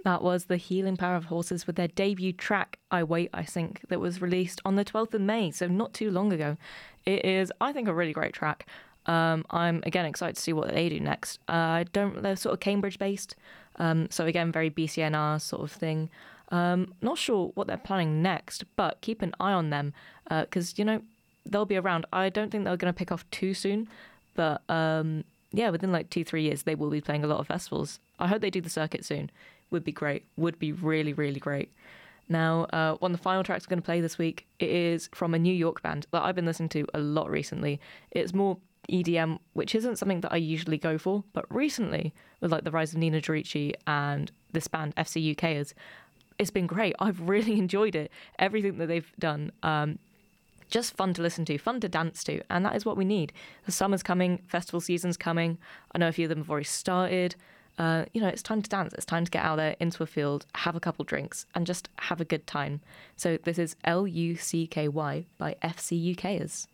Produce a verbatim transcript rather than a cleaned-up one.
That was The Healing Power of Horses with their debut track, I Wait, I Think, that was released on the twelfth of May, so not too long ago. It is, I think, a really great track. Um, I'm, again, excited to see what they do next. Uh, I don't, they're sort of Cambridge-based, um, so again, very B C N R sort of thing. Um, not sure what they're planning next, but keep an eye on them, because, uh, you know, they'll be around. I don't think they're going to pick off too soon, but um, yeah, within like two, three years, they will be playing a lot of festivals. I hope they do the circuit soon. Would be great. Would be really, really great. Now, uh, one of the final tracks we're going to play this week, it is from a New York band that I've been listening to a lot recently. It's more E D M, which isn't something that I usually go for, but recently, with like the rise of Nina Dorici and this band F C U Kers, it's been great. I've really enjoyed it. Everything that they've done, um, just fun to listen to, fun to dance to, and that is what we need. The summer's coming, festival season's coming. I know a few of them have already started. Uh, you know, it's time to dance. It's time to get out there into a field, have a couple drinks, and just have a good time. So this is L U C K Y by F C U Kers.